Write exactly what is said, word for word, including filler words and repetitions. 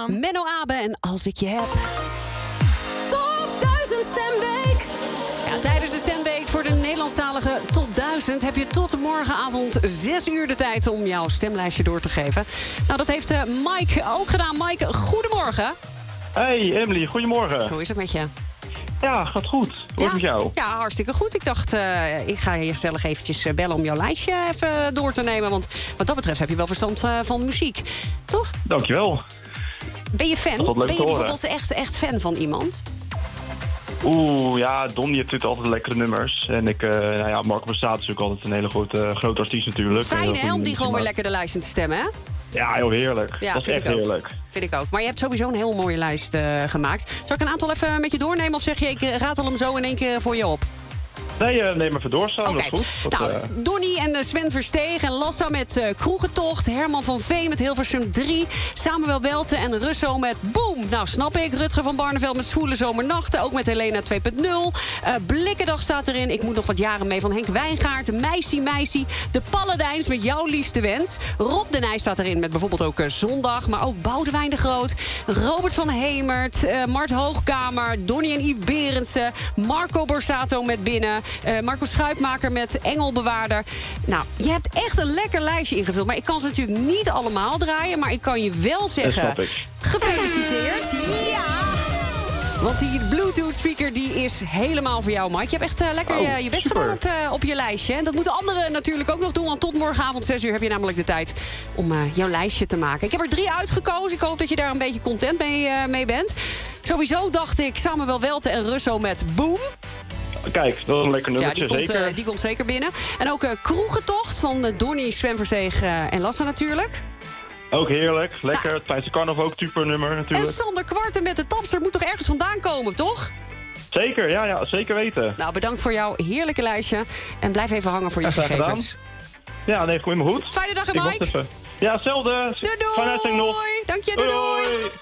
Menno Abe en Als ik je heb. Top duizend Stemweek. Ja, tijdens de Stemweek voor de Nederlandstalige Top duizend... heb je tot morgenavond zes uur de tijd om jouw stemlijstje door te geven. Nou, dat heeft uh, Mike ook gedaan. Mike, goedemorgen. Hey Emily, goedemorgen. Hoe is het met je? Ja, gaat goed. Hoe is ja? het met jou? Ja, hartstikke goed. Ik dacht, uh, ik ga je gezellig eventjes bellen om jouw lijstje even door te nemen. Want wat dat betreft heb je wel verstand uh, van muziek. Toch? Dankjewel. Ben je fan? Dat Ben je horen. bijvoorbeeld echt, echt fan van iemand? Oeh, ja, Donnie heeft natuurlijk altijd lekkere nummers. En ik, uh, nou ja, Marco Borsato is ook altijd een hele grote, grote artiest natuurlijk. Fijn hè, om die gewoon weer lekker de lijst in te stemmen, hè? Ja, heel heerlijk. Ja, dat is echt heerlijk. Vind ik ook. Maar je hebt sowieso een heel mooie lijst uh, gemaakt. Zal ik een aantal even met je doornemen? Of zeg je, ik ratel hem zo in één keer voor je op? Nee, uh, neem even door, Sam. Okay. Dat is goed. Dat, nou, uh... Donnie en uh, Sven Versteeg en Lassa met uh, Kroegentocht. Herman van Veen met Hilversum drie. Samuel Welte en Russo met Boom. Nou, snap ik. Rutger van Barneveld met Zwoele Zomernachten. Ook met Helena twee punt nul. Uh, Blikkendag staat erin. Ik moet nog wat jaren mee van Henk Wijngaard. Meissie, Meissie. De Paladijns met Jouw Liefste Wens. Rob de Nijs staat erin met bijvoorbeeld ook uh, Zondag. Maar ook Boudewijn de Groot. Robert van Hemert. Uh, Mart Hoogkamer. Donnie en Yves Berendsen. Marco Borsato met Binnen. Uh, Marco Schuitmaker met Engelbewaarder. Nou, je hebt echt een lekker lijstje ingevuld. Maar ik kan ze natuurlijk niet allemaal draaien. Maar ik kan je wel zeggen... Dat snap ik. Gefeliciteerd. Ja! Want die Bluetooth-speaker die is helemaal voor jou, Mike. Je hebt echt uh, lekker oh, je, je best super. gedaan op, uh, op je lijstje. En dat moeten anderen natuurlijk ook nog doen. Want tot morgenavond zes uur heb je namelijk de tijd om uh, jouw lijstje te maken. Ik heb er drie uitgekozen. Ik hoop dat je daar een beetje content mee, uh, mee bent. Sowieso dacht ik Samuel Welte en Russo met Boom. Kijk, dat is een lekker nummertje, ja, die komt, zeker. Uh, die komt zeker binnen. En ook uh, Kroegentocht van uh, Donnie, Sven Versteeg uh, en Lassa natuurlijk. Ook heerlijk, lekker. Nou. Het Fijnse Carnaval ook super nummer natuurlijk. En Sander Kwarten met de Tapster moet toch ergens vandaan komen, toch? Zeker, ja, ja, zeker weten. Nou, bedankt voor jouw heerlijke lijstje. En blijf even hangen voor je ja, gegevens. Gedaan. Ja, nee, goed, maar goed. Fijne dag, Mike. Ja, hetzelfde. Doei, doei. Fijne uitzending nog. Dank je, doei, doei. doei.